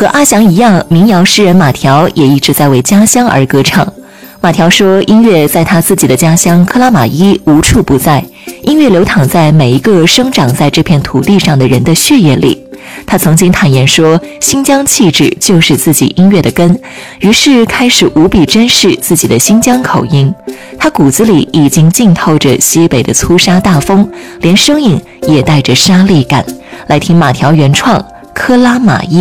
和阿翔一样，民谣诗人马条也一直在为家乡而歌唱。马条说，音乐在他自己的家乡克拉玛依无处不在，音乐流淌在每一个生长在这片土地上的人的血液里。他曾经坦言说，新疆气质就是自己音乐的根，于是开始无比珍视自己的新疆口音。他骨子里已经浸透着西北的粗沙大风，连声音也带着沙砾感。来听马条原创《克拉玛依》。